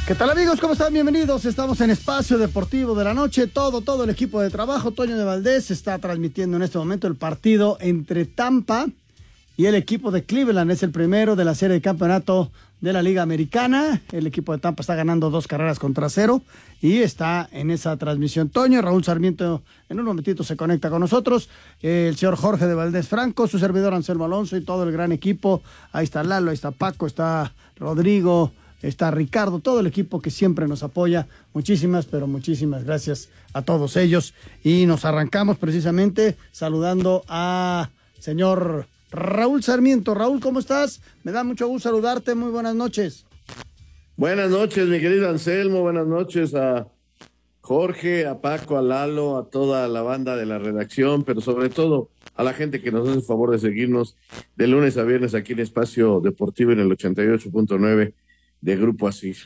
¿Qué tal, amigos? ¿Cómo están? Bienvenidos. Estamos en Espacio Deportivo de la Noche. Todo el equipo de trabajo. Toño de Valdés está transmitiendo en este momento el partido entre Tampa y el equipo de Cleveland. Es el primero de la serie de campeonato de la Liga Americana. El equipo de Tampa está ganando 2-0 y está en esa transmisión. Toño, Raúl Sarmiento en un momentito se conecta con nosotros. El señor Jorge de Valdés Franco, su servidor Anselmo Alonso y todo el gran equipo. Ahí está Lalo, ahí está Paco, está Rodrigo, está Ricardo, todo el equipo que siempre nos apoya. Muchísimas gracias a todos ellos. Y nos arrancamos precisamente saludando a señor Raúl Sarmiento. Raúl, ¿cómo estás? Me da mucho gusto saludarte. Muy buenas noches. Buenas noches, mi querido Anselmo. Buenas noches a Jorge, a Paco, a Lalo, a toda la banda de la redacción, pero sobre todo a la gente que nos hace el favor de seguirnos de lunes a viernes aquí en Espacio Deportivo en el 88.9 de Grupo Asir.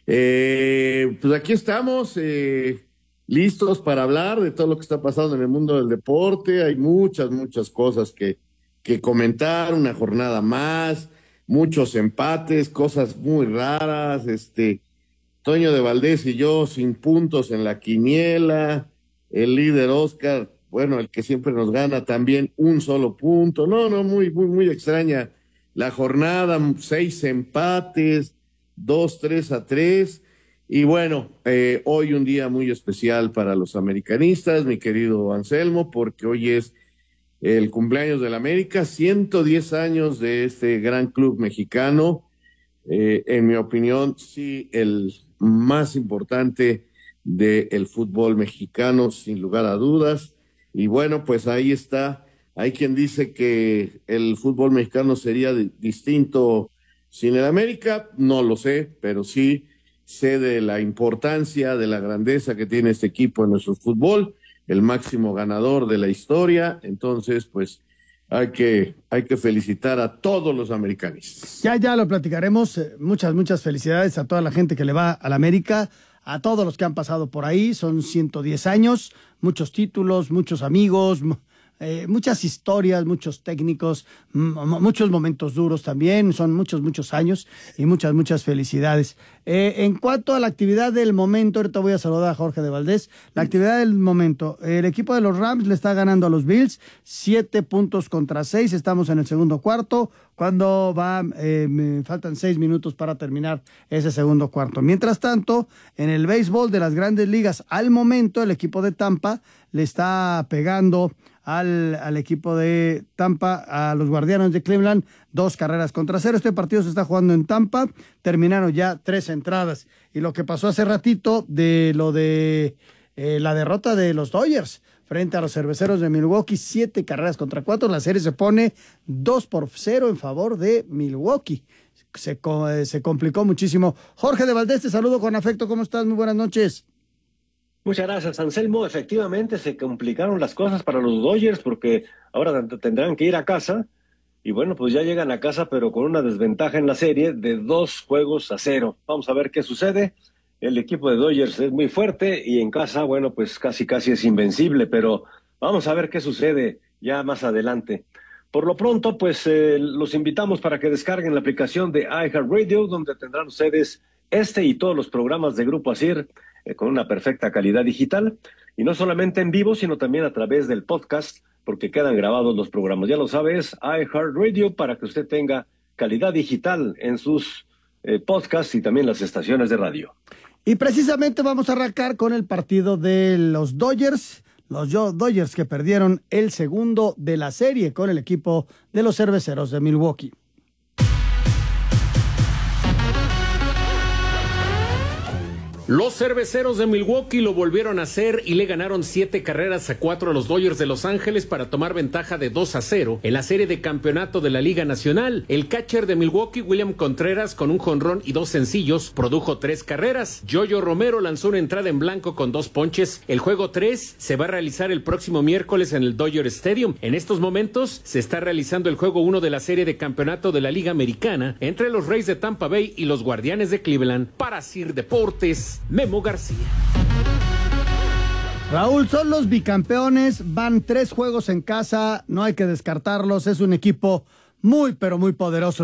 Pues aquí estamos listos para hablar de todo lo que está pasando en el mundo del deporte. Hay muchas cosas que comentar, una jornada más, muchos empates, cosas muy raras, Toño de Valdés y yo sin puntos en la quiniela, el líder Oscar, bueno, el que siempre nos gana también un solo punto. No, muy extraña la jornada, 6 empates, 2-3-3, y bueno, hoy un día muy especial para los americanistas, mi querido Anselmo, porque hoy es el cumpleaños del América, 110 años de este gran club mexicano, en mi opinión, sí, el más importante del fútbol mexicano, sin lugar a dudas. Y bueno, pues ahí está. Hay quien dice que el fútbol mexicano sería distinto sin el América. No lo sé, pero sí sé de la importancia, de la grandeza que tiene este equipo en nuestro fútbol, el máximo ganador de la historia. Entonces, pues hay que felicitar a todos los americanistas. Ya lo platicaremos. Muchas felicidades a toda la gente que le va al América, a todos los que han pasado por ahí. Son 110 años, muchos títulos, muchos amigos, muchas historias, muchos técnicos, muchos momentos duros también. Son muchos años y muchas felicidades. En cuanto a la actividad del momento, ahorita voy a saludar a Jorge de Valdés. La actividad del momento, el equipo de los Rams le está ganando a los Bills 7-6. Estamos en el segundo cuarto, cuando me faltan 6 minutos para terminar ese segundo cuarto. Mientras tanto, en el béisbol de las Grandes Ligas, al momento el equipo de Tampa le está pegando al equipo de Tampa, a los Guardianes de Cleveland, 2-0. Este partido se está jugando en Tampa, terminaron ya 3 entradas. Y lo que pasó hace ratito de la derrota de los Dodgers frente a los Cerveceros de Milwaukee, 7-4. La serie se pone 2-0 en favor de Milwaukee. Se complicó muchísimo. Jorge de Valdés, te saludo con afecto. ¿Cómo estás? Muy buenas noches. Muchas gracias, Anselmo. Efectivamente, se complicaron las cosas para los Dodgers porque ahora tendrán que ir a casa. Y bueno, pues ya llegan a casa, pero con una desventaja en la serie de 2-0. Vamos a ver qué sucede. El equipo de Dodgers es muy fuerte y en casa, bueno, pues casi es invencible, pero vamos a ver qué sucede ya más adelante. Por lo pronto, pues los invitamos para que descarguen la aplicación de iHeartRadio, donde tendrán ustedes y todos los programas de Grupo Asir con una perfecta calidad digital, y no solamente en vivo, sino también a través del podcast, porque quedan grabados los programas. Ya lo sabes, iHeartRadio, para que usted tenga calidad digital en sus podcasts y también las estaciones de radio. Y precisamente vamos a arrancar con el partido de los Dodgers. Los Dodgers que perdieron el segundo de la serie con el equipo de los Cerveceros de Milwaukee. Los Cerveceros de Milwaukee lo volvieron a hacer y le ganaron 7-4 a los Dodgers de Los Ángeles para tomar ventaja de 2-0 en la serie de campeonato de la Liga Nacional. El catcher de Milwaukee, William Contreras, con un jonrón y 2 sencillos, produjo 3 carreras. Yoyo Romero lanzó una entrada en blanco con 2 ponches. El juego 3 se va a realizar el próximo miércoles en el Dodger Stadium. En estos momentos se está realizando el juego 1 de la serie de campeonato de la Liga Americana entre los Rays de Tampa Bay y los Guardianes de Cleveland. Para Sir Deportes, Memo García. Raúl, son los bicampeones, van 3 juegos en casa, no hay que descartarlos, es un equipo muy, pero muy poderoso.